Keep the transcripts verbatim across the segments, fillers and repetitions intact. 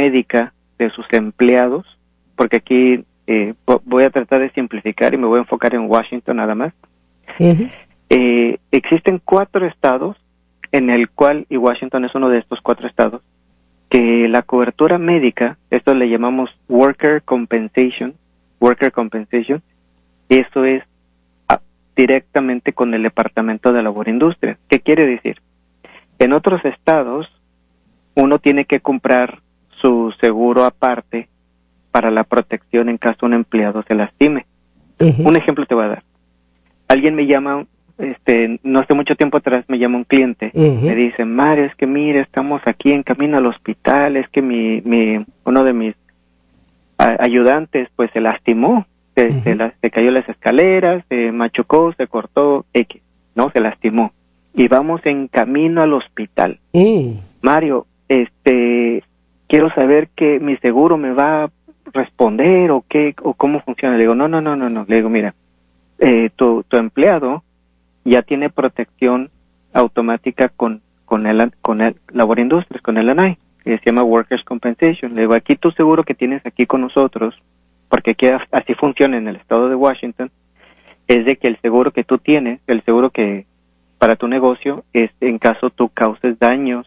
médica de sus empleados, porque aquí eh, voy a tratar de simplificar y me voy a enfocar en Washington nada más. Uh-huh. Eh, existen cuatro estados en el cual, y Washington es uno de estos cuatro estados, que la cobertura médica, esto le llamamos worker compensation, worker compensation, eso es a, directamente con el Departamento de Labor e Industria. ¿Qué quiere decir? En otros estados, uno tiene que comprar su seguro aparte para la protección en caso un empleado se lastime. Uh-huh. Un ejemplo te voy a dar. Alguien me llama, este, no hace mucho tiempo atrás me llama un cliente, uh-huh. me dice, Mario, es que mire, estamos aquí en camino al hospital, es que mi, mi uno de mis a, ayudantes pues se lastimó, se, uh-huh. se, la, se cayó las escaleras, se machucó, se cortó, X, ¿no? Se lastimó. Y vamos en camino al hospital. Uh-huh. Mario, este, quiero saber que mi seguro me va a responder o qué, o cómo funciona. Le digo, no, no, no, no, no. Le digo, mira, eh, tu, tu empleado ya tiene protección automática con, con el, con el Labor e Industria, con el A N A I, que se llama Workers' Compensation. Le digo, aquí tu seguro que tienes aquí con nosotros, porque aquí así funciona en el estado de Washington, es de que el seguro que tú tienes, el seguro que para tu negocio, es en caso tú causes daños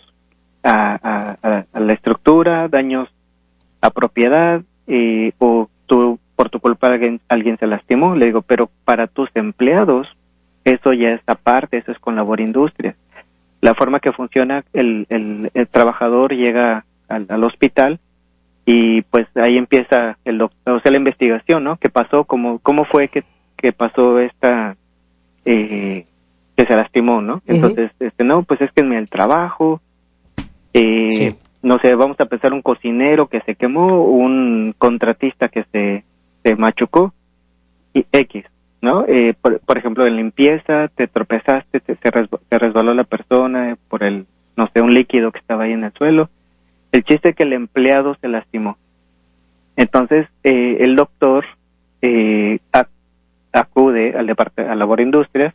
a, a, a la estructura, daños a propiedad, eh, o tú, por tu culpa alguien, alguien se lastimó. Le digo, pero para tus empleados, eso ya es aparte, eso es con Labor e Industria. La forma que funciona, el, el, el trabajador llega al, al hospital y pues ahí empieza el doctor, o sea, la investigación, ¿no? ¿Qué pasó? ¿Cómo, cómo fue que, que pasó esta, eh, que se lastimó, ¿no? Uh-huh. Entonces, este, no, pues es que en el trabajo, eh, sí. no sé, vamos a pensar un cocinero que se quemó, un contratista que se, se machucó, y X, ¿no? Eh, por, por ejemplo, en limpieza, te tropezaste, te, se, resb- se resbaló la persona por el, no sé, un líquido que estaba ahí en el suelo. El chiste es que el empleado se lastimó. Entonces, eh, el doctor eh, ac- acude al departamento, a Labor e Industria,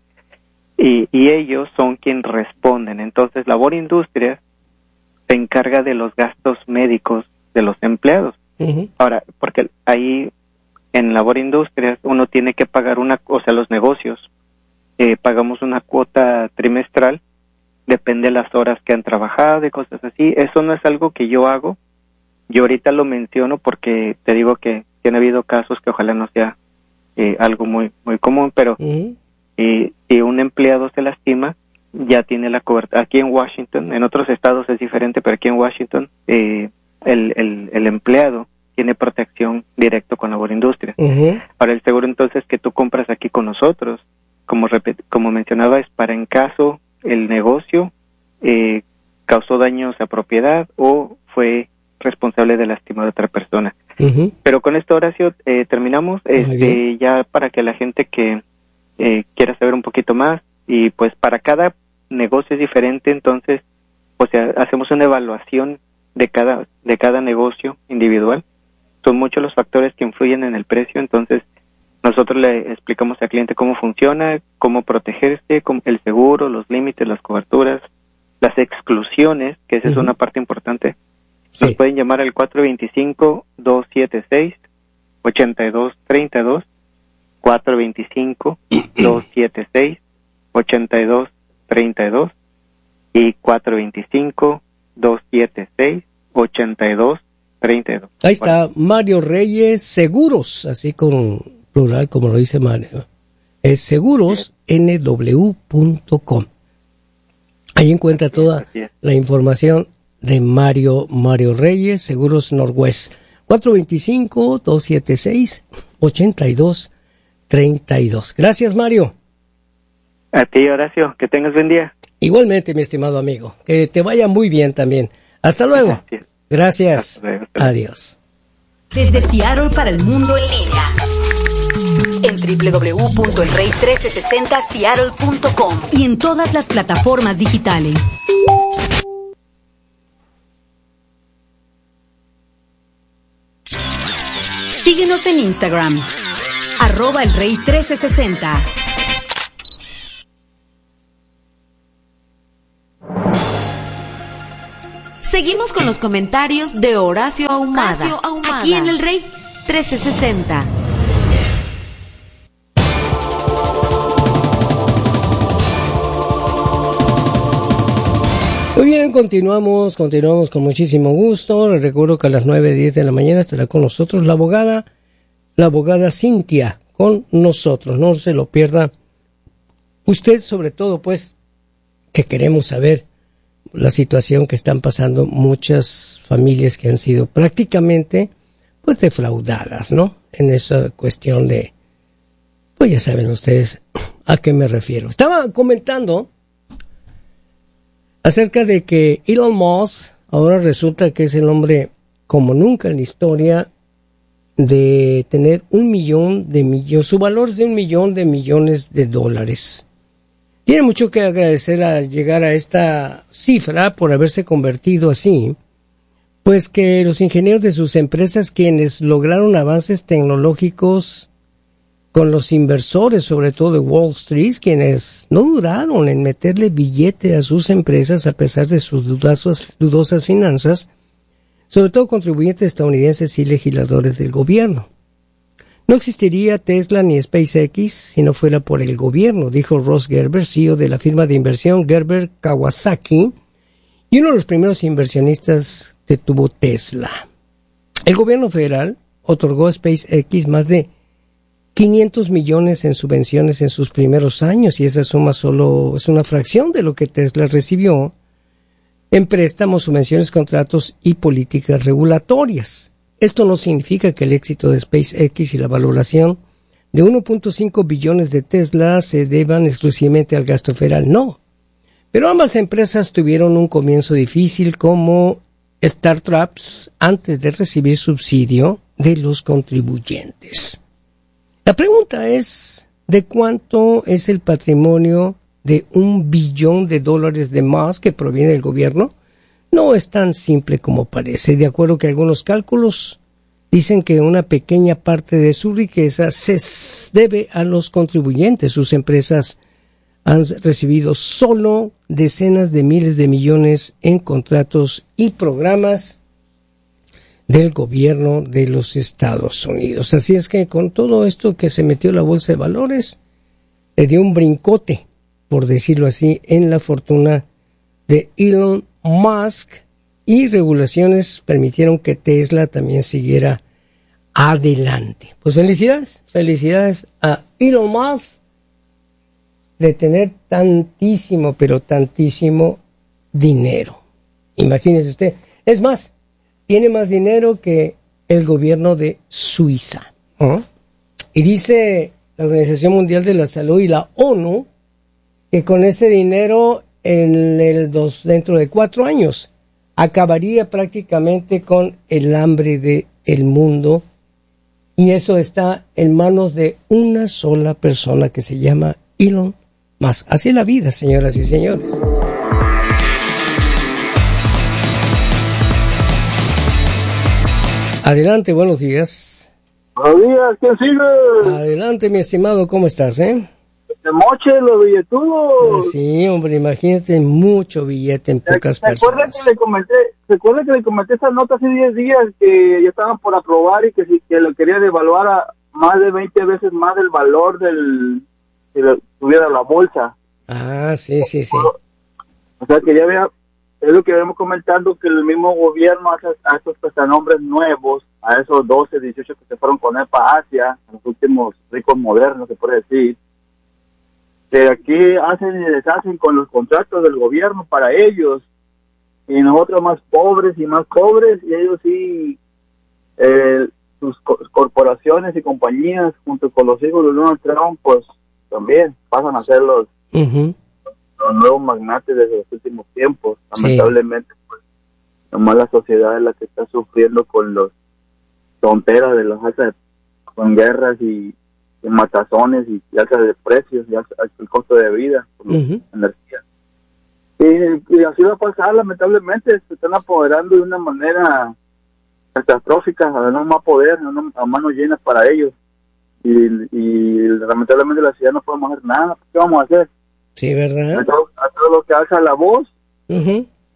y, y ellos son quienes responden. Entonces, Labor e Industria se encarga de los gastos médicos de los empleados. Uh-huh. Ahora, porque ahí en Labor e Industria uno tiene que pagar una, o sea, los negocios, eh, pagamos una cuota trimestral, depende de las horas que han trabajado y cosas así. Eso no es algo que yo hago. Yo ahorita lo menciono porque te digo que, que han habido casos que ojalá no sea eh, algo muy muy común, pero uh-huh. eh, si un empleado se lastima, ya tiene la cobertura. Aquí en Washington, en otros estados es diferente, pero aquí en Washington eh, el, el, el empleado tiene protección directo con Labor e Industria. Uh-huh. Ahora, el seguro entonces que tú compras aquí con nosotros, como repet- como mencionaba, es para en caso el negocio eh, causó daños a propiedad o fue responsable de lastimar a otra persona. Uh-huh. Pero con esto, Horacio, eh, terminamos. Este, ya para que la gente que eh, quiera saber un poquito más, y pues para cada negocio es diferente, entonces, o sea, hacemos una evaluación de cada de cada negocio individual. Son muchos los factores que influyen en el precio, entonces nosotros le explicamos al cliente cómo funciona, cómo protegerse, cómo, el seguro, los límites, las coberturas, las exclusiones, que esa uh-huh. es una parte importante. Sí. Nos pueden llamar al cuatro dos cinco, dos siete seis, ocho dos tres dos, cuatro dos cinco, dos siete seis, ocho dos tres dos y cuatro dos cinco, dos siete seis, ocho dos tres dos. Ahí está, bueno. Mario Reyes Seguros, así con plural como lo dice Mario. Es seguros n w punto com. Ahí encuentra toda la información de Mario Mario Reyes, Seguros Northwest. cuatro dos cinco, dos siete seis, ocho dos tres dos. Gracias, Mario. A ti, Horacio, que tengas buen día. Igualmente, mi estimado amigo, que te vaya muy bien también. Hasta luego. Gracias. Gracias. Hasta luego, hasta luego. Adiós. Desde Seattle para el mundo en línea. En doble u doble u doble u punto el rey mil trescientos sesenta seattle punto com y en todas las plataformas digitales. Síguenos en Instagram, arroba el rey mil trescientos sesenta. Seguimos con los comentarios de Horacio Ahumada, Horacio Ahumada. Aquí en el Rey trescientos sesenta. Muy bien, continuamos, continuamos con muchísimo gusto. Les recuerdo que a las nueve diez de la mañana estará con nosotros la abogada, la abogada Cintia, con nosotros. No se lo pierda. Usted, sobre todo, pues, que queremos saber la situación que están pasando muchas familias que han sido prácticamente, pues, defraudadas, ¿no? En esa cuestión de, pues ya saben ustedes a qué me refiero. Estaba comentando acerca de que Elon Musk ahora resulta que es el hombre como nunca en la historia de tener un millón de millones, su valor es de un millón de millones de dólares. Tiene mucho que agradecer a llegar a esta cifra por haberse convertido así, pues que los ingenieros de sus empresas, quienes lograron avances tecnológicos con los inversores, sobre todo de Wall Street, quienes no dudaron en meterle billete a sus empresas a pesar de sus dudosas, dudosas finanzas, sobre todo contribuyentes estadounidenses y legisladores del gobierno. No existiría Tesla ni SpaceX si no fuera por el gobierno, dijo Ross Gerber, C E O de la firma de inversión Gerber Kawasaki, y uno de los primeros inversionistas que tuvo Tesla. El gobierno federal otorgó a SpaceX más de quinientos millones en subvenciones en sus primeros años, y esa suma solo es una fracción de lo que Tesla recibió en préstamos, subvenciones, contratos y políticas regulatorias. Esto no significa que el éxito de SpaceX y la valoración de uno punto cinco billones de Tesla se deban exclusivamente al gasto federal, no. Pero ambas empresas tuvieron un comienzo difícil como startups antes de recibir subsidio de los contribuyentes. La pregunta es, ¿de cuánto es el patrimonio de un billón de dólares de más que proviene del gobierno? No es tan simple como parece. De acuerdo que algunos cálculos dicen que una pequeña parte de su riqueza se debe a los contribuyentes. Sus empresas han recibido solo decenas de miles de millones en contratos y programas del gobierno de los Estados Unidos. Así es que con todo esto que se metió la bolsa de valores, le dio un brincote, por decirlo así, en la fortuna de Elon Musk, y regulaciones permitieron que Tesla también siguiera adelante. Pues felicidades, felicidades a Elon Musk de tener tantísimo, pero tantísimo dinero. Imagínese usted, es más, tiene más dinero que el gobierno de Suiza. ¿Oh? Y dice la Organización Mundial de la Salud y la ONU que con ese dinero en el dos, dentro de cuatro años acabaría prácticamente con el hambre del mundo, y eso está en manos de una sola persona que se llama Elon Musk. Así es la vida, señoras y señores. Adelante, buenos días. Buenos días, ¿quién sigue? Adelante, mi estimado, ¿cómo estás, eh? De moche, los billetudos. Sí, hombre, imagínate, mucho billete en pocas personas. ¿Se acuerda que le comenté, se acuerda que le comenté esa nota hace diez días que ya estaban por aprobar y que si que lo quería devaluar a más de veinte veces más del valor del si lo tuviera la bolsa? Ah, sí, sí, sí. O sea, que ya vea, es lo que vemos comentando, que el mismo gobierno hace a estos prestanombres nuevos, a esos doce, dieciocho que se fueron con él para Asia, los últimos ricos modernos, se puede decir, que aquí hacen y deshacen con los contratos del gobierno para ellos, y nosotros más pobres y más pobres, y ellos sí, eh, sus co- corporaciones y compañías, junto con los hijos de Donald Trump, pues también pasan a ser los, uh-huh. los nuevos magnates de los últimos tiempos. Lamentablemente, sí. Pues, nomás la sociedad es la que está sufriendo con los tonteras de las alzas, con guerras y de matazones y, y alzas de precios y alza, el costo de vida por uh-huh. la energía. Y, y así va a pasar, lamentablemente, se están apoderando de una manera catastrófica, a no más poder, a, no, a manos llenas para ellos. Y, y lamentablemente la ciudad no podemos hacer nada. ¿Qué vamos a hacer? Sí, ¿verdad? A todo, a todo lo que alza la voz, uh-huh.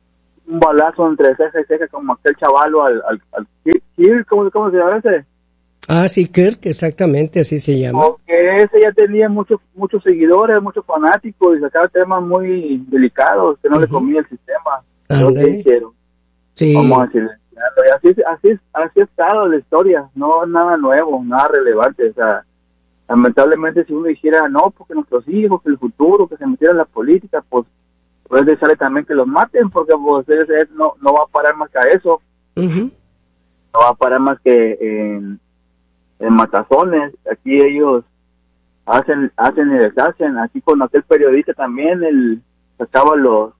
un balazo entre ceja y ceja como aquel chavalo al, al, al Kirk, ¿cómo, ¿cómo se llama ese? Ah, sí, Kirk, exactamente, así se llama. Porque ese ya tenía muchos muchos seguidores, muchos fanáticos y sacaba temas muy delicados que no uh-huh. le comía el sistema. No sé, hicieron. Sí. Vamos a decir, así, así, así ha estado la historia, no nada nuevo, nada relevante. O sea, lamentablemente si uno dijera, no, porque nuestros hijos, que el futuro, que se metieran en la política, pues puede desearle también que los maten, porque pues ese no, no va a parar más que a eso. Uh-huh. No va a parar más que en... en matazones. Aquí ellos hacen hacen y deshacen. Aquí con aquel periodista también el sacaba los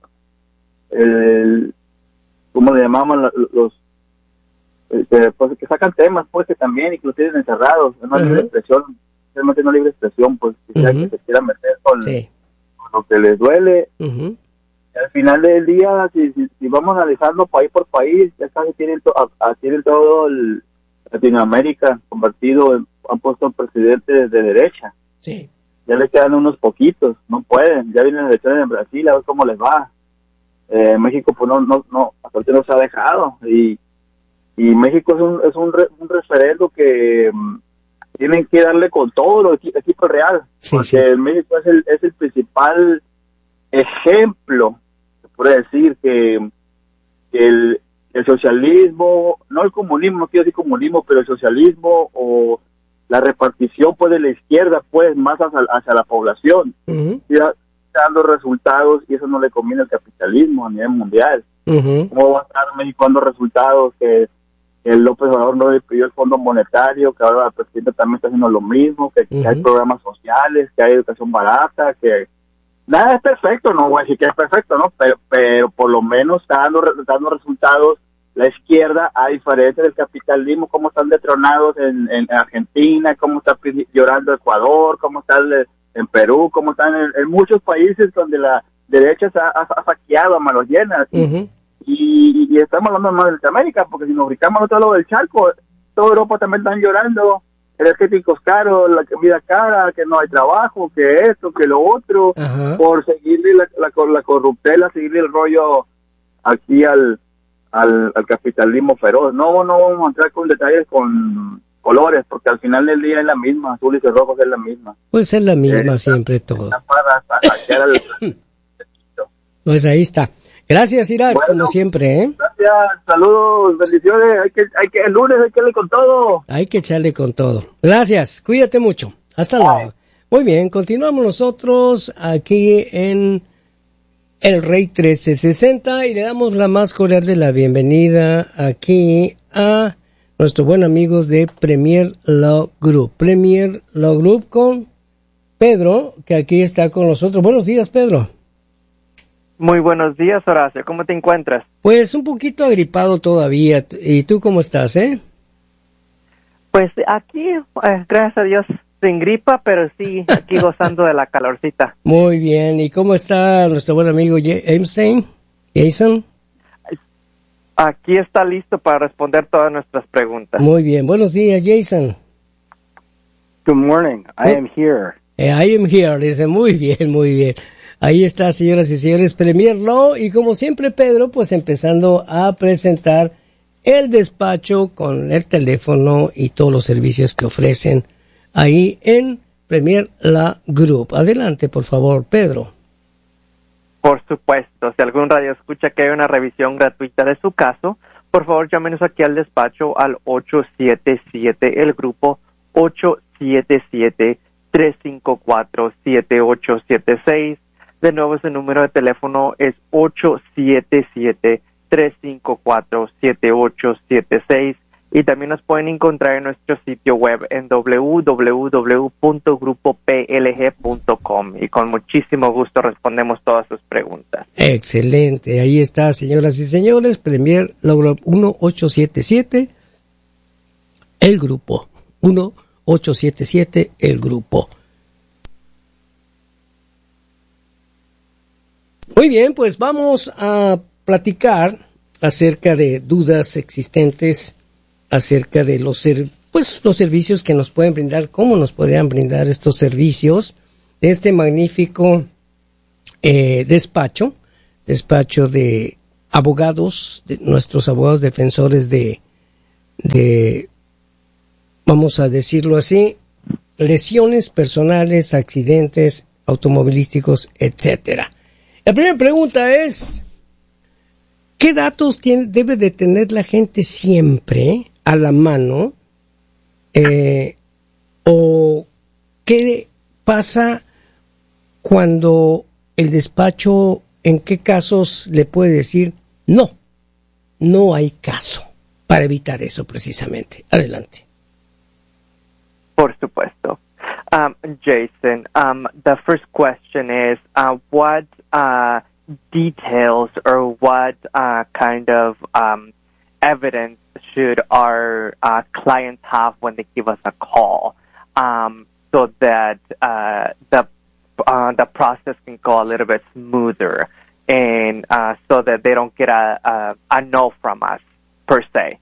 el ¿cómo le llamaban los, los este, pues que sacan temas pues que también y que los tienen encerrados, no uh-huh. libre expresión, realmente no libre expresión, pues que, uh-huh. que se quiera meter con, sí. con lo que les duele. Uh-huh. Y al final del día si, si, si vamos analizando país por país, ya casi tienen, to, a, a, tienen todo el Latinoamérica convertido, han puesto presidentes de derecha. Sí. Ya le quedan unos poquitos, no pueden. Ya vienen elecciones en Brasil, a ver cómo les va. Eh, México, pues no, no, no, hasta ahorita no se ha dejado. Y, y México es un, es un, re, un referendo que um, tienen que darle con todo lo equi- equipo real. Sí, porque sí. México es el, es el principal ejemplo, se puede decir, que, que el el socialismo, no el comunismo, no quiero decir comunismo, pero el socialismo o la repartición pues de la izquierda pues más hacia, hacia la población, uh-huh. ya dando resultados y eso no le conviene al capitalismo a nivel mundial. Uh-huh. ¿Cómo va a estar México dando resultados que, que el López Obrador no le pidió el Fondo Monetario, que ahora el presidente también está haciendo lo mismo, que, uh-huh. que hay programas sociales, que hay educación barata, que nada es perfecto, no voy a decir que es perfecto, ¿no? Pero, pero por lo menos está dando, dando resultados la izquierda, a diferencia del capitalismo, cómo están detronados en, en Argentina, cómo está llorando Ecuador, cómo está el, en Perú, cómo están en, en muchos países donde la derecha se ha, ha, ha saqueado a manos llenas. Uh-huh. Y, y estamos hablando más de Norteamérica, porque si nos ubicamos a otro lado del charco, toda Europa también están llorando, energéticos caros, la comida cara, que no hay trabajo, que esto, que lo otro, uh-huh. por seguirle la, la, la corruptela, seguirle el rollo aquí al Al, al capitalismo feroz. No, no vamos a entrar con detalles con colores, porque al final del día es la misma, azules y rojos es la misma. Pues es la misma eh, siempre todo. Pues ahí está. Gracias, Irak, bueno, como siempre, ¿eh? Gracias, saludos, bendiciones. Hay que, hay que, el lunes hay que echarle con todo. Hay que echarle con todo. Gracias, cuídate mucho. Hasta Bye. luego. Muy bien, continuamos nosotros aquí en El Rey trece sesenta y le damos la más cordial de la bienvenida aquí a nuestro buen amigo de Premier Law Group. Premier Law Group con Pedro, que aquí está con nosotros. Buenos días, Pedro. Muy buenos días, Horacio. ¿Cómo te encuentras? Pues un poquito agripado todavía. ¿Y tú cómo estás, eh? Pues aquí, eh, gracias a Dios, sin gripa, pero sí aquí gozando de la calorcita. Muy bien. ¿Y cómo está nuestro buen amigo Jason? Jason. Aquí está listo para responder todas nuestras preguntas. Muy bien. Buenos días, Jason. Good morning. I am here. I am here. Dice, muy bien, muy bien. Ahí está, señoras y señores, Premier Law. Y como siempre, Pedro, pues empezando a presentar el despacho con el teléfono y todos los servicios que ofrecen ahí en Premier Law Group. Adelante, por favor, Pedro. Por supuesto, si algún radio escucha que hay una revisión gratuita de su caso, por favor llámenos aquí al despacho al ocho siete siete, el grupo ocho siete siete, tres cinco cuatro, siete ocho siete seis. De nuevo, ese número de teléfono es ocho siete siete, tres cinco cuatro, siete ocho siete seis. Y también nos pueden encontrar en nuestro sitio web en doble u doble u doble u punto grupo p l g punto com y con muchísimo gusto respondemos todas sus preguntas. Excelente, ahí está, señoras y señores, Premier Law Group uno ocho siete siete, el grupo, uno ocho siete siete, el grupo. Muy bien, pues vamos a platicar acerca de dudas existentes acerca de los ser, pues los servicios que nos pueden brindar, cómo nos podrían brindar estos servicios de este magnífico eh, despacho, despacho de abogados, de nuestros abogados defensores de, de, vamos a decirlo así, lesiones personales, accidentes automovilísticos, etcétera. La primera pregunta es, ¿qué datos tiene, debe de tener la gente siempre a la mano? Eh, ¿O qué pasa cuando el despacho, en qué casos le puede decir, no, no hay caso, para evitar eso precisamente? Adelante. Por supuesto. Um, Jason, um, the first question is, uh, what uh, details or what uh, kind of um, evidence should our uh, clients have when they give us a call, um, so that uh, the uh, the process can go a little bit smoother, and uh, so that they don't get a, a, a no from us per se?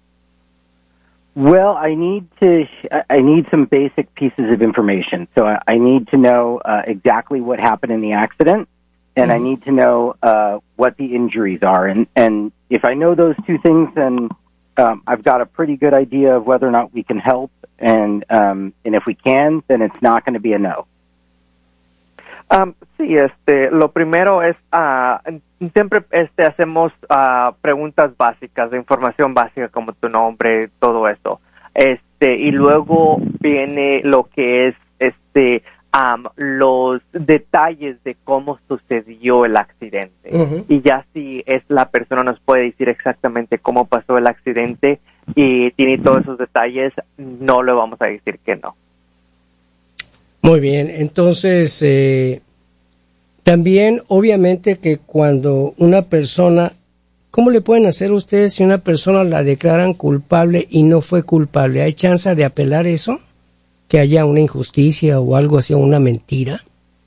Well, I need to. I need some basic pieces of information. So I, I need to know uh, exactly what happened in the accident, and mm-hmm. I need to know uh, what the injuries are. And and if I know those two things, then um, I've got a pretty good idea of whether or not we can help. And um, and if we can, then it's not going to be a no. Um, sí, este, lo primero es, uh, siempre este, hacemos uh, preguntas básicas, de información básica como tu nombre, todo eso. Este, y luego viene lo que es, este, um, los detalles de cómo sucedió el accidente. Uh-huh. Y ya si es la persona nos puede decir exactamente cómo pasó el accidente y tiene todos esos detalles, no le vamos a decir que no. Muy bien, entonces eh, también obviamente que cuando una persona, ¿cómo le pueden hacer ustedes si una persona la declaran culpable y no fue culpable? ¿Hay chance de apelar eso? ¿Que haya una injusticia o algo así, una mentira?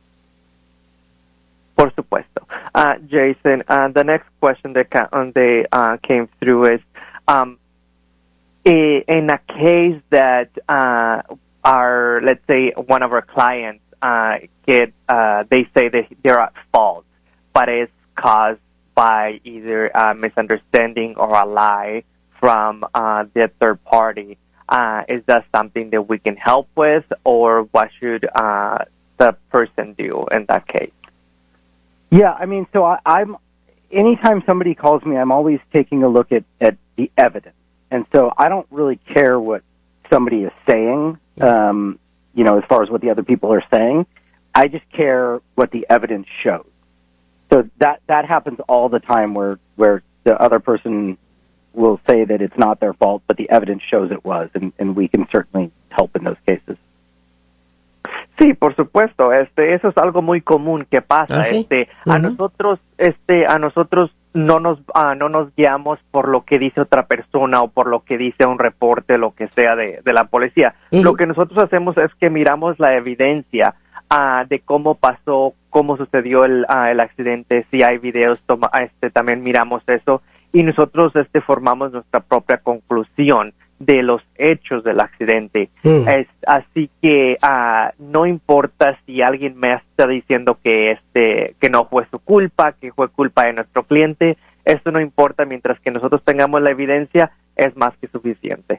Por supuesto. Uh, Jason, uh, the next question that ca- they, uh, came through is, um, in a case that uh, our, let's say, one of our clients uh, get, uh, they say that they're at fault, but it's caused by either a misunderstanding or a lie from uh, the third party. Uh, is that something that we can help with, or what should uh, the person do in that case? Yeah, I mean, so I, I'm, anytime somebody calls me, I'm always taking a look at, at the evidence. And so I don't really care what somebody is saying, um, you know, as far as what the other people are saying. I just care what the evidence shows. So that that happens all the time where, where the other person will say that it's not their fault, but the evidence shows it was, and, and we can certainly help in those cases. Sí, por supuesto, este, eso es algo muy común que pasa. ¿Ah, sí? Este, uh-huh. a nosotros, este, a nosotros no nos, uh, no nos guiamos por lo que dice otra persona o por lo que dice un reporte, lo que sea de, de la policía. Uh-huh. Lo que nosotros hacemos es que miramos la evidencia uh, de cómo pasó, cómo sucedió el, uh, el accidente, si hay videos, toma, este, también miramos eso y nosotros, este, formamos nuestra propia conclusión de los hechos del accidente. Mm. Es, así que uh, no importa si alguien me está diciendo que este que no fue su culpa, que fue culpa de nuestro cliente, eso no importa, mientras que nosotros tengamos la evidencia, es más que suficiente.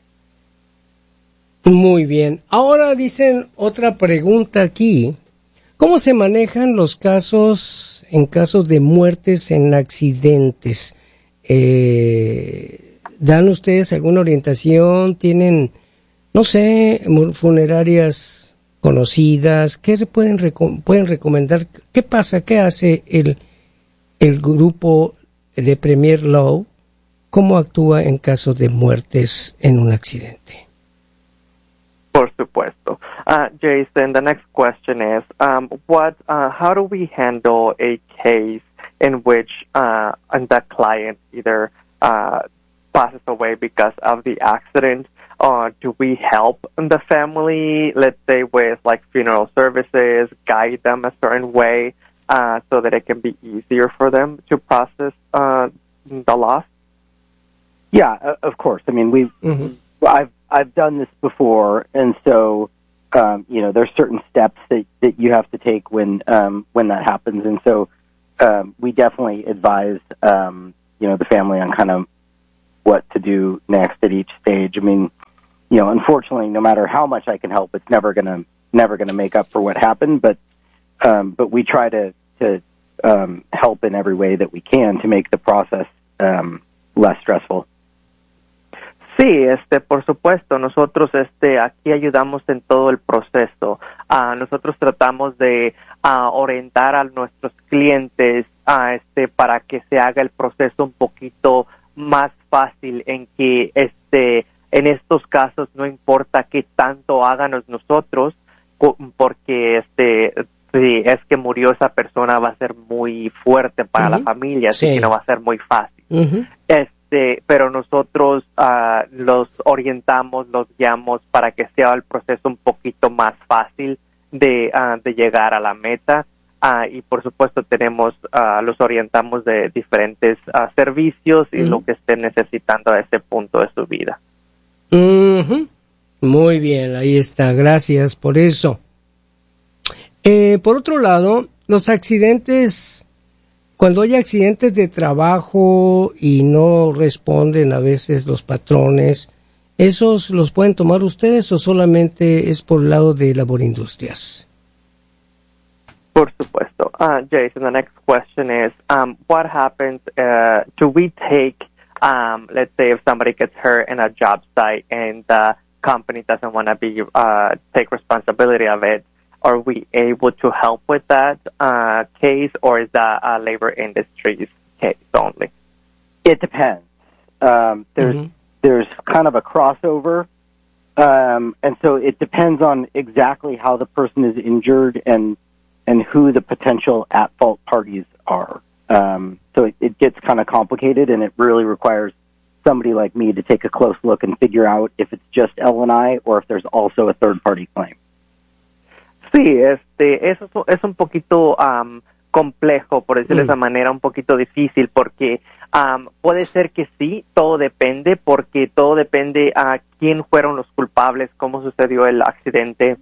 Muy bien. Ahora dicen otra pregunta aquí. ¿Cómo se manejan los casos en casos de muertes en accidentes? Eh... ¿Dan ustedes alguna orientación? ¿Tienen, no sé, funerarias conocidas? ¿Qué pueden, reco- pueden recomendar? ¿Qué pasa? ¿Qué hace el, el grupo de Premier Law? ¿Cómo actúa en caso de muertes en un accidente? Por supuesto. Uh, Jason, the next question is, um, what, uh, how do we handle a case in which uh, the client either uh, passes away because of the accident? Or uh, do we help the family, let's say with like funeral services, guide them a certain way uh, so that it can be easier for them to process uh, the loss? Yeah, uh, of course. I mean, we've mm-hmm. I've I've done this before, and so um, you know, there's certain steps that, that you have to take when um, when that happens, and so um, we definitely advise um, you know, the family on kind of what to do next at each stage. I mean, you know, unfortunately, no matter how much I can help, it's never gonna never gonna make up for what happened. But um, but we try to to um, help in every way that we can to make the process um, less stressful. Sí, este, por supuesto, nosotros, este, aquí ayudamos en todo el proceso. Uh, nosotros tratamos de uh, orientar a nuestros clientes, uh, este, para que se haga el proceso un poquito más fácil, en que, este, en estos casos no importa qué tanto háganos nosotros, porque, este, si es que murió esa persona va a ser muy fuerte para uh-huh. la familia, así sí. que no va a ser muy fácil. Uh-huh. Este, Este, pero nosotros uh, los orientamos, los guiamos para que sea el proceso un poquito más fácil de, uh, de llegar a la meta. Uh, y por supuesto tenemos, uh, los orientamos de diferentes uh, servicios y uh-huh. lo que estén necesitando a ese punto de su vida. Uh-huh. Muy bien, ahí está, gracias por eso. Eh, por otro lado, los accidentes... Cuando hay accidentes de trabajo y no responden a veces los patrones, ¿esos los pueden tomar ustedes o solamente es por el lado de Laborindustrias? Por supuesto. Uh, Jason, the next question is, um, what happens, uh, do we take, um, let's say if somebody gets hurt in a job site and the company doesn't want to be, uh, take responsibility of it, are we able to help with that uh, case, or is that a labor industries case only? It depends. Um, there's mm-hmm. there's kind of a crossover, um, and so it depends on exactly how the person is injured and and who the potential at-fault parties are. Um, so it, it gets kind of complicated, and it really requires somebody like me to take a close look and figure out if it's just L and I or if there's also a third-party claim. Sí, este, eso es un poquito um, complejo, por decirlo mm. de esa manera, un poquito difícil, porque um, puede ser que sí, todo depende, porque todo depende a quién fueron los culpables, cómo sucedió el accidente.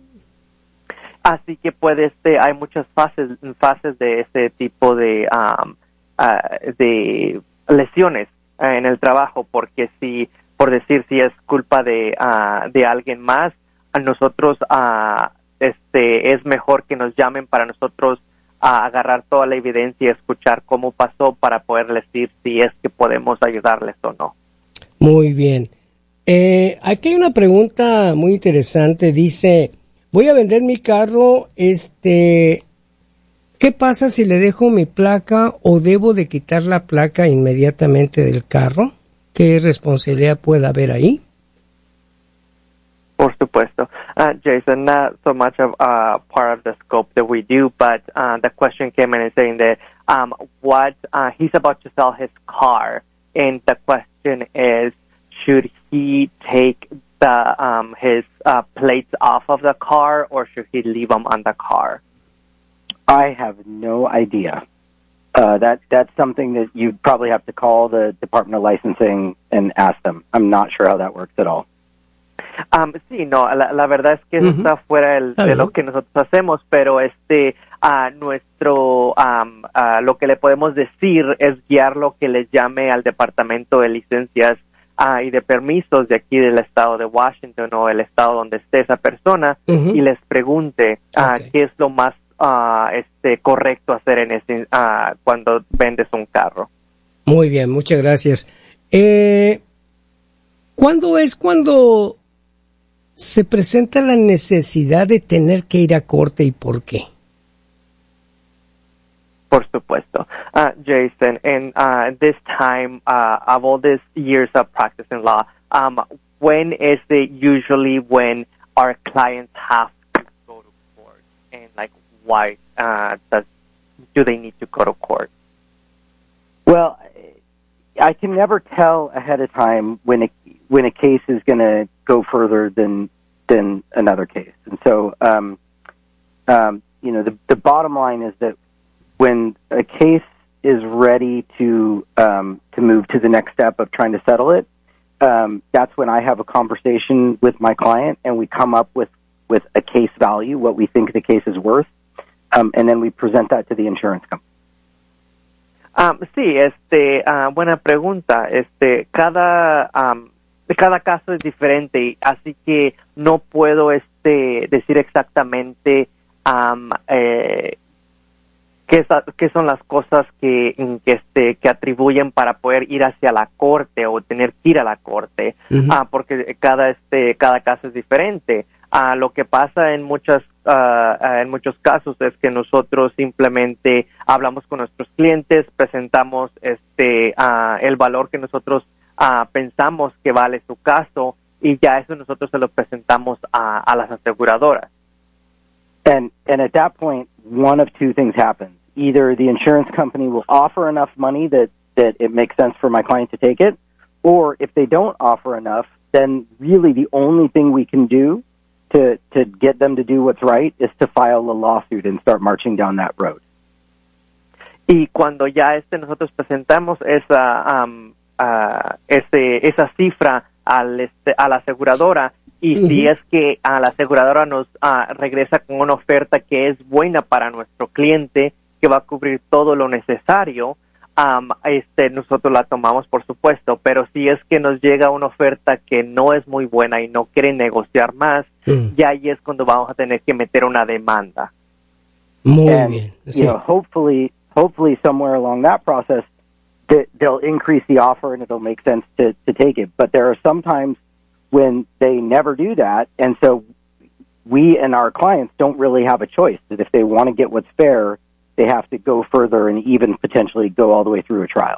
Así que puede, este, hay muchas fases, fases de ese tipo de, um, uh, de lesiones uh, en el trabajo, porque si, por decir, si es culpa de, uh, de alguien más, a nosotros, uh, Este, es mejor que nos llamen para nosotros a agarrar toda la evidencia y escuchar cómo pasó para poder decir si es que podemos ayudarles o no. Muy bien. Eh, aquí hay una pregunta muy interesante. Dice, voy a vender mi carro, este, ¿qué pasa si le dejo mi placa o debo de quitar la placa inmediatamente del carro? ¿Qué responsabilidad puede haber ahí? Por supuesto. Uh, Jason, not so much of uh, part of the scope that we do, but uh, the question came in and saying that um, what uh, he's about to sell his car, and the question is, should he take the um, his uh, plates off of the car, or should he leave them on the car? I have no idea. Uh, that that's something that you'd probably have to call the Department of Licensing and ask them. I'm not sure how that works at all. Um, sí, no, la, la verdad es que eso uh-huh. está fuera el, de lo que nosotros hacemos, pero este, uh, nuestro, um, uh, lo que le podemos decir es guiar lo que les llame al Departamento de Licencias uh, y de Permisos de aquí del estado de Washington o el estado donde esté esa persona uh-huh. y les pregunte uh, okay. qué es lo más uh, este, correcto hacer en ese, uh, cuando vendes un carro. Muy bien, muchas gracias. Eh, ¿Cuándo es cuando se presenta la necesidad de tener que ir a corte y por qué? Por supuesto. Uh, Jason, in uh, this time uh, of all these years of practicing law, um, when is it usually when our clients have to go to court? And like, why uh, does, do they need to go to court? Well, I can never tell ahead of time when a when a case is going to go further than than another case, and so um, um, you know the the bottom line is that when a case is ready to um, to move to the next step of trying to settle it, um, that's when I have a conversation with my client and we come up with with a case value, what we think the case is worth, um, and then we present that to the insurance company. Um, sí, este, uh, buena pregunta. Este, cada, um, cada caso es diferente, así que no puedo, este, decir exactamente, um, eh, qué, qué son las cosas que, que, este, que atribuyen para poder ir hacia la corte o tener que ir a la corte, uh-huh. uh, porque cada, este, cada caso es diferente. Uh, lo que pasa en muchas uh, uh, en muchos casos es que nosotros simplemente hablamos con nuestros clientes, presentamos este uh, el valor que nosotros uh, pensamos que vale su caso y ya eso nosotros se lo presentamos a, a las aseguradoras. And and at that point, one of two things happens: either the insurance company will offer enough money that that it makes sense for my client to take it, or if they don't offer enough, then really the only thing we can do to to get them to do what's right is to file a lawsuit and start marching down that road. Y cuando ya este nosotros presentamos esa um, uh, ese esa cifra al este a la aseguradora y uh-huh. si es que a la aseguradora nos uh, regresa con una oferta que es buena para nuestro cliente, que va a cubrir todo lo necesario, Um, este, nosotros la tomamos, por supuesto, pero si es que nos llega una oferta que no es muy buena y no quieren negociar más, mm. ya ahí es cuando vamos a tener que meter una demanda. Muy and, bien. Sí. You know, hopefully, hopefully somewhere along that process, that they'll increase the offer and it'll make sense to, to take it. But there are some times when they never do that, and so we and our clients don't really have a choice. That if they want to get what's fair, they have to go further and even potentially go all the way through a trial.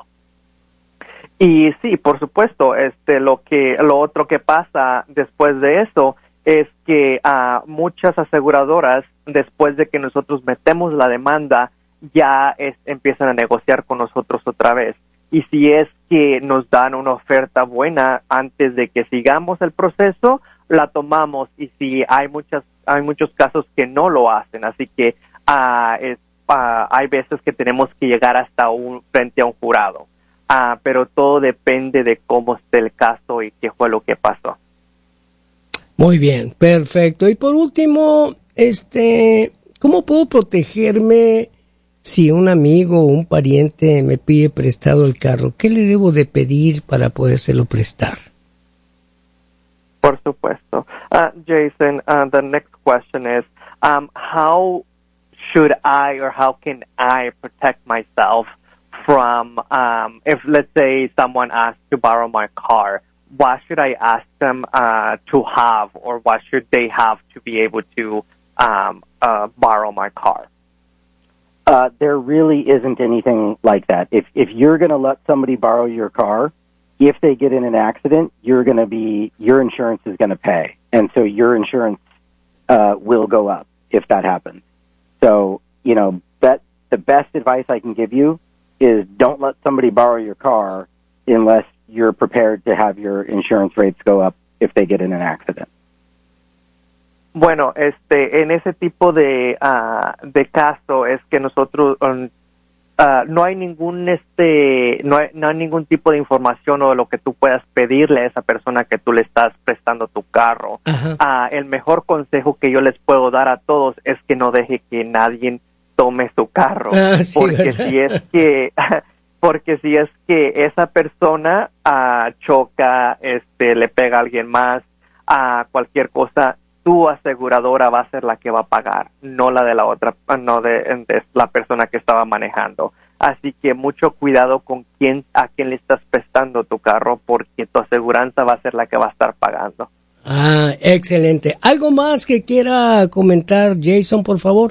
Y sí, por supuesto, este, lo que, lo otro que pasa después de eso es que uh, muchas aseguradoras, después de que nosotros metemos la demanda, ya es, empiezan a negociar con nosotros otra vez. Y si es que nos dan una oferta buena antes de que sigamos el proceso, la tomamos. Y si hay muchas, hay muchos casos que no lo hacen, así que uh, es Uh, hay veces que tenemos que llegar hasta un frente a un jurado, uh, pero todo depende de cómo esté el caso y qué fue lo que pasó. Muy bien, perfecto. Y por último, este, ¿cómo puedo protegerme si un amigo o un pariente me pide prestado el carro? ¿Qué le debo de pedir para podérselo prestar? Por supuesto. Uh, Jason, uh, the next question is, um, how should I or how can I protect myself from, um, if let's say someone asks to borrow my car, what should I ask them uh, to have, or what should they have to be able to um, uh, borrow my car? Uh, there really isn't anything like that. If if you're going to let somebody borrow your car, if they get in an accident, you're going to be, your insurance is going to pay, and so your insurance uh, will go up if that happens. So, you know, that the best advice I can give you is don't let somebody borrow your car unless you're prepared to have your insurance rates go up if they get in an accident. Bueno, este, en ese tipo de uh, de caso es que nosotros um, uh, no hay ningún este no hay, no hay ningún tipo de información o de lo que tú puedas pedirle a esa persona que tú le estás prestando tu carro. Uh, el mejor consejo que yo les puedo dar a todos es que no deje que nadie tome su carro, ah, sí, porque ¿verdad? si es que porque si es que esa persona uh, choca, este, le pega a alguien más, a uh, cualquier cosa, tu aseguradora va a ser la que va a pagar, no la de la otra, no de, de la persona que estaba manejando. Así que mucho cuidado con quién, a quién le estás prestando tu carro, porque tu aseguranza va a ser la que va a estar pagando. Ah, excelente. ¿Algo más que quiera comentar, Jason, por favor?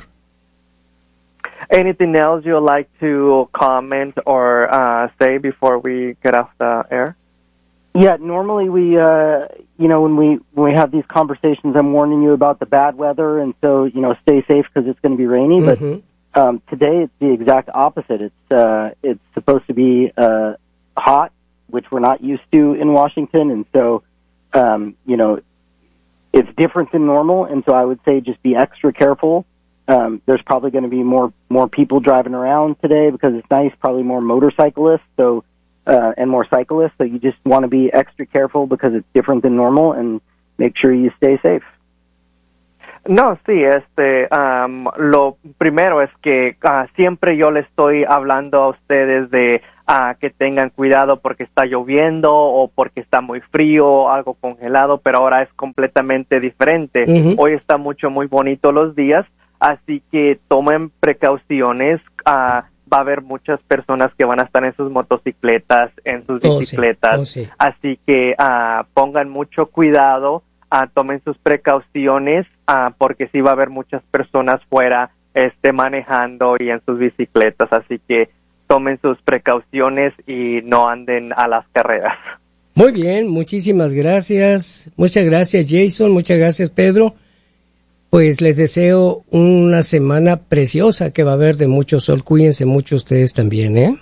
Anything else you'd like to comment or uh, say before we get off the air? Yeah, normally we, uh, you know, when we when we have these conversations, I'm warning you about the bad weather, and so, you know, stay safe because it's going to be rainy. Mm-hmm. But um, today it's the exact opposite. It's uh, it's supposed to be uh, hot, which we're not used to in Washington, and so, um, you know, it's different than normal. And so I would say just be extra careful. Um, there's probably going to be more more people driving around today because it's nice. Probably more motorcyclists. So. Uh, and more cyclists, so you just want to be extra careful because it's different than normal and make sure you stay safe. No, sí, este, um, lo primero es que uh, siempre yo les estoy hablando a ustedes de uh, que tengan cuidado porque está lloviendo o porque está muy frío o algo congelado, pero ahora es completamente diferente. Uh-huh. Hoy está mucho, muy bonito los días, así que tomen precauciones. Uh, va a haber muchas personas que van a estar en sus motocicletas, en sus bicicletas, oh, sí. Oh, sí. Así que uh, pongan mucho cuidado. Uh, tomen sus precauciones uh, porque sí va a haber muchas personas fuera este, manejando y en sus bicicletas, así que tomen sus precauciones y no anden a las carreras. Muy bien, muchísimas gracias. Muchas gracias, Jason. Muchas gracias, Pedro. Pues les deseo una semana preciosa que va a haber de mucho sol. Cuídense mucho ustedes también, ¿eh?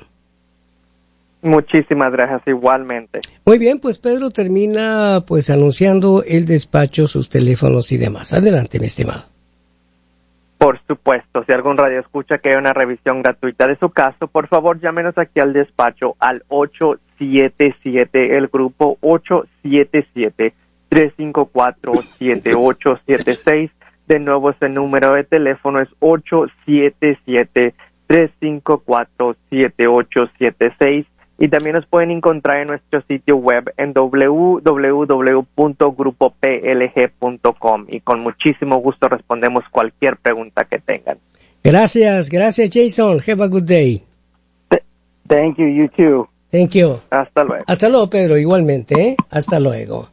Muchísimas gracias, igualmente. Muy bien, pues Pedro termina pues anunciando el despacho, sus teléfonos y demás. Adelante, mi estimado. Por supuesto, si algún radio escucha que hay una revisión gratuita de su caso, por favor llámenos aquí al despacho al ocho siete siete, el grupo ocho siete siete, tres cinco cuatro, siete ocho siete seis. De nuevo, ese número de teléfono es ocho siete siete, tres cinco cuatro, siete ocho siete seis. Y también nos pueden encontrar en nuestro sitio web en doble u doble u doble u punto grupo p l g punto com y con muchísimo gusto respondemos cualquier pregunta que tengan. Gracias, gracias Jason. Have a good day. Th- thank you, you too. Thank you. Hasta luego. Hasta luego, Pedro, igualmente, ¿eh? Hasta luego.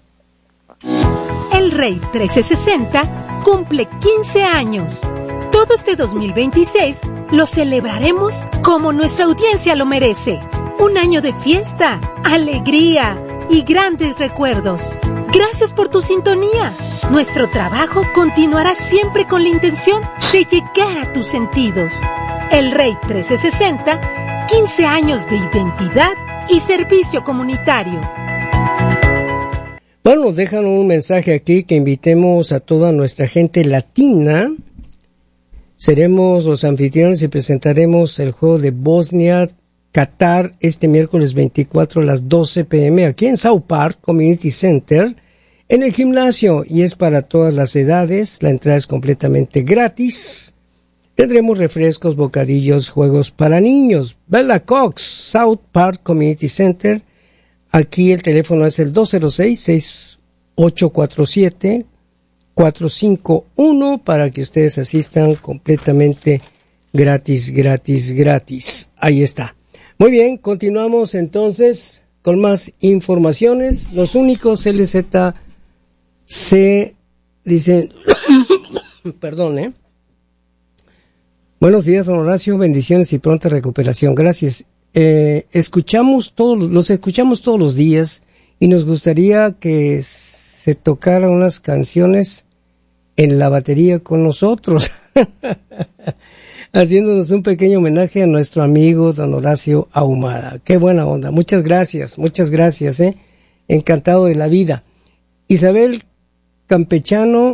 El Rey trece sesenta cumple quince años. Todo este dos mil veintiséis lo celebraremos como nuestra audiencia lo merece. Un año de fiesta, alegría y grandes recuerdos. Gracias por tu sintonía. Nuestro trabajo continuará siempre con la intención de llegar a tus sentidos. El Rey trece sesenta, quince años de identidad y servicio comunitario. Bueno, nos dejan un mensaje aquí que invitemos a toda nuestra gente latina. Seremos los anfitriones y presentaremos el juego de Bosnia Qatar este miércoles veinticuatro a las doce pm aquí en South Park Community Center en el gimnasio y es para todas las edades. La entrada es completamente gratis. Tendremos refrescos, bocadillos, juegos para niños. Bella Cox, South Park Community Center. Aquí el teléfono es el dos cero seis, seis ocho cuatro siete, cuatro cinco uno para que ustedes asistan completamente gratis, gratis, gratis. Ahí está. Muy bien, continuamos entonces con más informaciones. Los únicos L Z C dicen, perdón, ¿eh? Buenos días, don Horacio, bendiciones y pronta recuperación. Gracias. Eh, escuchamos todos, los escuchamos todos los días y nos gustaría que se tocaran unas canciones en la batería con nosotros. Haciéndonos un pequeño homenaje a nuestro amigo don Horacio Ahumada. Qué buena onda. Muchas gracias, muchas gracias, ¿eh? Encantado de la vida. Isabel Campechano,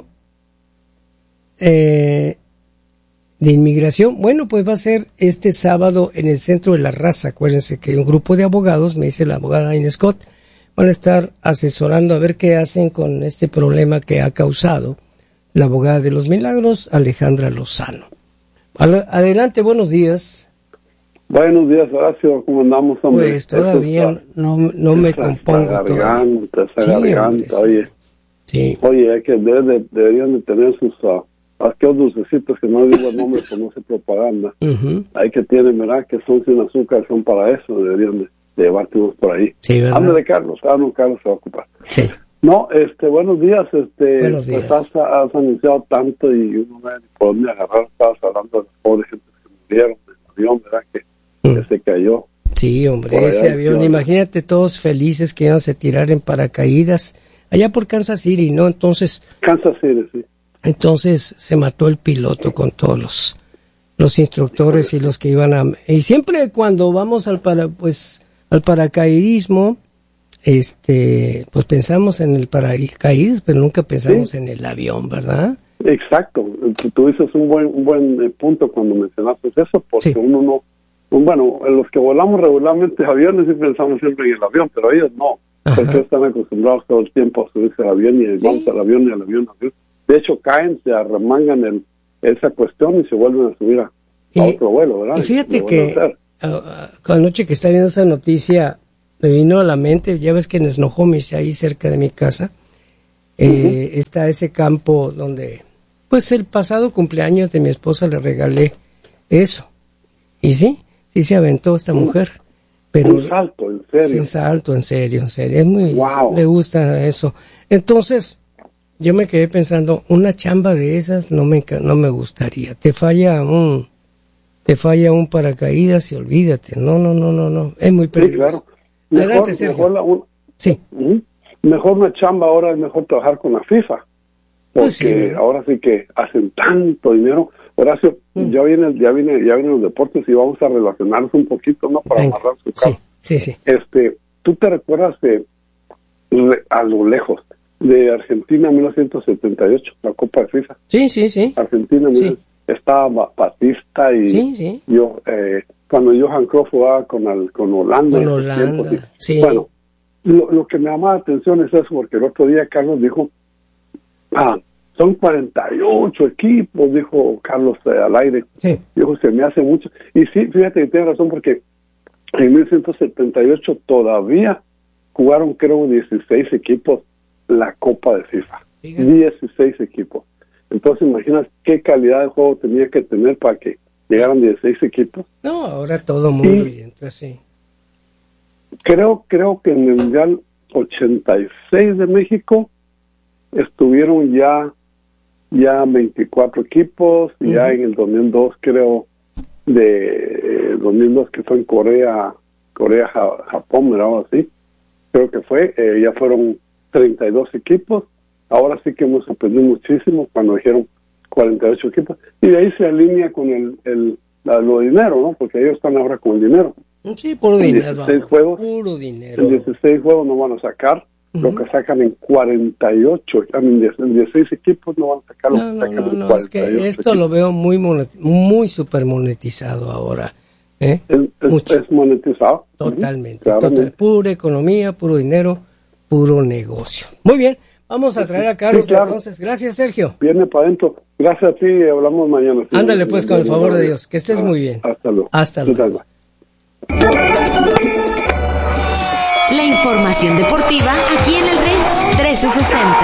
eh, de inmigración. Bueno, pues va a ser este sábado en el Centro de la Raza. Acuérdense que un grupo de abogados, me dice la abogada Ine Scott, van a estar asesorando a ver qué hacen con este problema que ha causado la abogada de los milagros, Alejandra Lozano. Adelante, buenos días. Buenos días, Horacio, ¿cómo andamos, hombre? Pues todavía está, no, no me esa, compongo. Esa garganta, esa sí, garganta, hombre, oye. Sí. Oye, hay que de, deberían de tener sus uh, aquellos dulcecitos que no digo el nombre, pero no se propaganda. Uh-huh. Hay que tienen, ¿verdad? Que son sin azúcar, son para eso, deberían de, de llevarte unos por ahí. Sí, ¿verdad? Ándale, Carlos, ah, no, Carlos se va a ocupar. Sí. No, este, buenos días, este, buenos días. Pues has, has anunciado tanto y uno no ni por dónde agarrar, estabas hablando de las pobres gente que murieron del avión, ¿verdad? Que, mm. que se cayó. Sí, hombre, ese avión, imagínate todos felices que iban a tirar en paracaídas, allá por Kansas City, ¿no? Entonces... Kansas City, sí. Entonces se mató el piloto con todos los, los instructores y los que iban a... Y siempre cuando vamos al para, pues, al paracaidismo... Este, pues pensamos en el paracaídas, pero nunca pensamos sí. en el avión, ¿verdad? Exacto. Tú dices un buen un buen punto cuando mencionaste eso, porque sí. uno no, bueno, los que volamos regularmente aviones sí pensamos siempre en el avión, pero ellos no, Ajá. porque están acostumbrados todo el tiempo a subirse al avión y sí. vamos al avión y al avión, al avión. De hecho, caen, se arremangan en esa cuestión y se vuelven a subir a, y, a otro vuelo, ¿verdad? Y fíjate que uh, anoche que estaba viendo esa noticia, me vino a la mente, ya ves que en Snohomish, ahí cerca de mi casa, eh, uh-huh. está ese campo donde, pues el pasado cumpleaños de mi esposa le regalé eso. Y sí, sí se aventó esta uh-huh. mujer. Pero un salto, en serio. Sí, un salto, en serio, en serio. Es muy, wow. Le gusta eso. Entonces, yo me quedé pensando, una chamba de esas no me, no me gustaría. Te falla un, te falla un paracaídas y olvídate. No, no, no, no, no. Es muy peligroso. Sí, claro. Mejor, Adelante, Sergio. Mejor, la, un, sí. Uh-huh. Mejor una chamba ahora es mejor trabajar con la FIFA. Porque pues sí, ahora sí que hacen tanto dinero. Horacio, mm. ya viene, ya viene, ya vienen los deportes y vamos a relacionarnos un poquito, ¿no? Para Venga. amarrar su carro. Sí, sí, sí. Este, ¿tú te recuerdas de, de a lo lejos de Argentina mil novecientos setenta y ocho, la Copa de FIFA? Sí, sí, sí. Argentina, sí. Mira, estaba Batista y sí, sí. yo, eh, cuando Johan Cruyff jugaba con, el, con Holanda. Con Holanda, tiempos, sí. Bueno, lo, lo que me llamaba la atención es eso, porque el otro día Carlos dijo, ah, son cuarenta y ocho equipos, dijo Carlos eh, al aire. Sí. Dijo, se me hace mucho. Y sí, fíjate que tiene razón, porque en mil novecientos setenta y ocho todavía jugaron, creo, dieciséis equipos la Copa de FIFA. Fíjate. dieciséis equipos. Entonces, imaginas qué calidad de juego tenía que tener para que llegaran dieciséis equipos. No, ahora todo el mundo y, entra así. Creo, creo que en el Mundial ochenta y seis de México estuvieron ya ya veinticuatro equipos, uh-huh. ya en el dos mil dos, creo, de eh, dos mil dos que fue en Corea, Corea, ja, Japón, era algo así, creo que fue, eh, ya fueron treinta y dos equipos. Ahora sí que hemos sorprendido muchísimo cuando dijeron cuarenta y ocho equipos, y de ahí se alinea con el, el la, lo dinero, ¿no? Porque ellos están ahora con el dinero. Sí, puro en dinero. dieciséis juegos, puro dinero. En dieciséis juegos no van a sacar lo que sacan en cuarenta y ocho, en dieciséis equipos no van a sacar lo no, que sacan no, no, en no, cuarenta y ocho. Es que esto equipos. Lo veo muy monet, muy super monetizado ahora. ¿eh? Es, es, es monetizado. Totalmente. Uh-huh. Total, pura economía, puro dinero, puro negocio. Muy bien, vamos a traer a Carlos sí, claro. entonces. Gracias, Sergio. Viene para adentro. Gracias a ti, hablamos mañana. Sí, Ándale pues, con el favor de Dios. Que estés ah, muy bien. Hasta luego. Hasta luego. La información deportiva aquí en el Rey trece sesenta.